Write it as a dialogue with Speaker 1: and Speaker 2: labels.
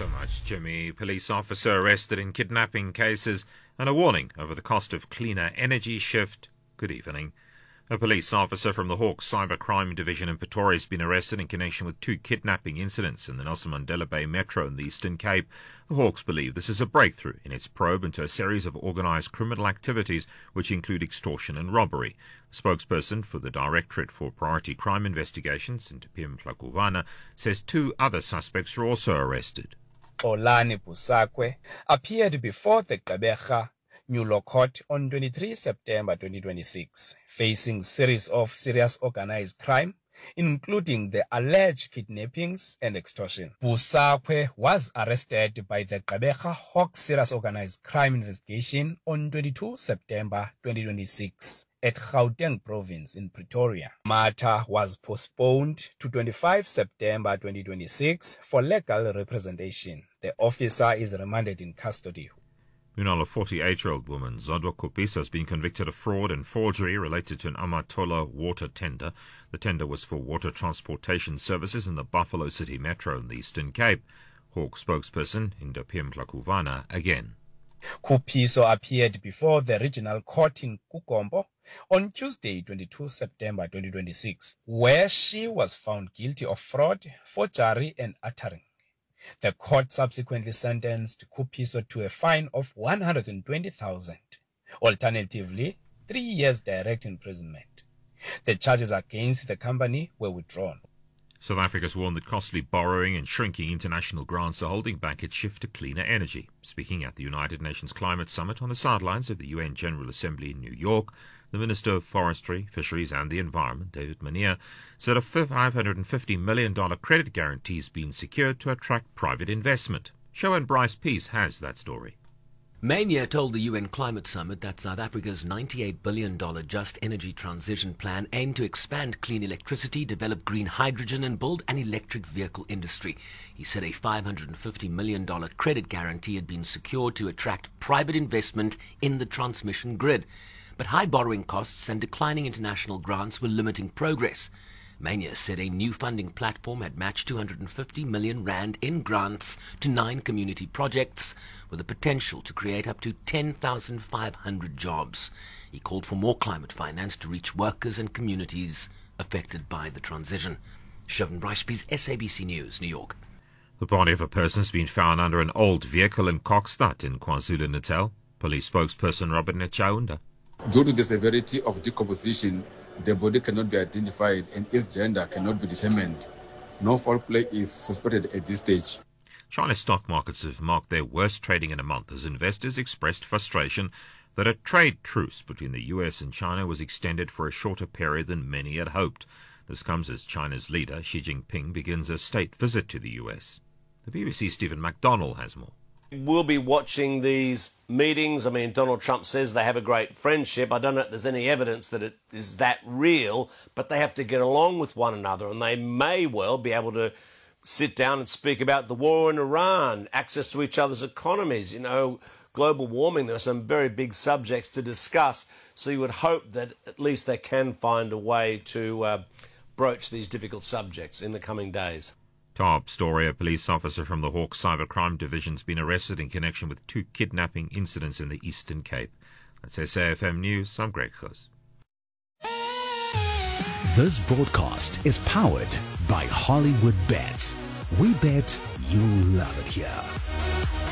Speaker 1: so much, Jimmy. Police officer arrested in kidnapping cases and a warning over the cost of cleaner energy shift. Good evening. A police officer from the Hawks Cybercrime Division in Pretoria has been arrested in connection with 2 kidnapping incidents in the Nelson Mandela Bay Metro in the Eastern Cape. The Hawks believe this is a breakthrough in its probe into a series of organised criminal activities which include extortion and robbery. The spokesperson for the Directorate for Priority Crime Investigations, Ntapiwa Mhlakuvana, says 2 other suspects were also arrested.
Speaker 2: Olani Busakwe appeared before the Gqeberha New Law Court on 23 September 2026, facing series of serious organized crime, including the alleged kidnappings and extortion. Busakwe was arrested by the Gqeberha Hawks Serious Organized Crime Investigation on 22 September 2026 at Gauteng Province in Pretoria. Matter was postponed to 25 September 2026 for legal representation. The officer is remanded in custody.
Speaker 1: Meanwhile, a 48-year-old woman, Zodwa Kopisa, has been convicted of fraud and forgery related to an Amatola water tender. The tender was for water transportation services in the Buffalo City Metro in the Eastern Cape. Hawk spokesperson Ntapiwa Mhlakuvana again.
Speaker 2: Kupiso appeared before the regional court in Kukombo on Tuesday, 22 September 2026, where she was found guilty of fraud, forgery and uttering. The court subsequently sentenced Kupiso to a fine of 120,000, alternatively 3 years direct imprisonment. The charges against the company were withdrawn.
Speaker 1: South Africa's warned that costly borrowing and shrinking international grants are holding back its shift to cleaner energy. Speaking at the United Nations Climate Summit on the sidelines of the UN General Assembly in New York, the Minister of Forestry, Fisheries and the Environment, David Mania, said a $550 million credit guarantee has been secured to attract private investment. Showan Bryce Peace has that story.
Speaker 3: Mania told the UN Climate Summit that South Africa's $98 billion Just Energy Transition Plan aimed to expand clean electricity, develop green hydrogen and build an electric vehicle industry. He said a $550 million credit guarantee had been secured to attract private investment in the transmission grid. But high borrowing costs and declining international grants were limiting progress. Mania said a new funding platform had matched 250 million rand in grants to 9 community projects with the potential to create up to 10,500 jobs. He called for more climate finance to reach workers and communities affected by the transition. Showan Bryce Peace, SABC News, New York.
Speaker 1: The body of a person has been found under an old vehicle in Kokstad in KwaZulu-Natal. Police spokesperson Robert Nechaunda.
Speaker 4: Due to the severity of decomposition, the body cannot be identified and its gender cannot be determined. No foul play is suspected at this stage.
Speaker 1: China's stock markets have marked their worst trading in a month as investors expressed frustration that a trade truce between the US and China was extended for a shorter period than many had hoped. This comes as China's leader, Xi Jinping, begins a state visit to the US. The BBC's Stephen MacDonald has more.
Speaker 5: We'll be watching these meetings. I mean, Donald Trump says they have a great friendship. I don't know if there's any evidence that it is that real, but they have to get along with one another, and they may well be able to sit down and speak about the war in Iran, access to each other's economies, global warming. There are some very big subjects to discuss, so you would hope that at least they can find a way to broach these difficult subjects in the coming days.
Speaker 1: Top story, a police officer from the Hawks Cybercrime Division has been arrested in connection with 2 kidnapping incidents in the Eastern Cape. That's SAFM News. I'm Greg Khos.
Speaker 6: This broadcast is powered by Hollywood Bets. We bet you'll love it here.